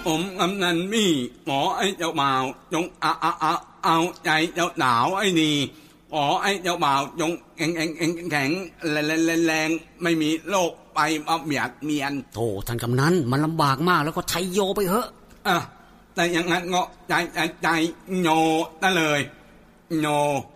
ผมกำนันมี่ขอไอ้เจ้าบ่าวจงเอาใจเจ้าสาวไอ้นี่ขอไอ้เจ้าบ่าวจงแข็งแรงไม่มีโรคไปมาเบียดเบียนโธ่ท่านกำนันมันลำบากมากแล้วก็ชัยโยไปเหอะแต่อย่างนั้นก็ใจโยได้เลยโย